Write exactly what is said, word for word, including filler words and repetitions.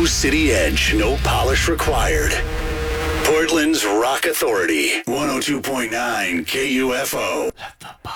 No city edge, no polish required. Portland's Rock Authority, one oh two point nine K U F O. Let the